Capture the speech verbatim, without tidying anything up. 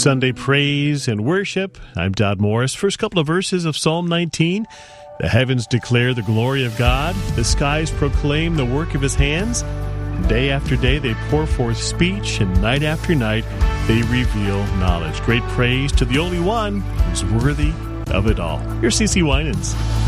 Sunday praise and worship. I'm Dodd Morris. First couple of verses of Psalm nineteen. The heavens declare the glory of God. The skies proclaim the work of his hands. Day after day they pour forth speech, and night after night they reveal knowledge. Great praise to the only one who's worthy of it all. Here's C C Winans.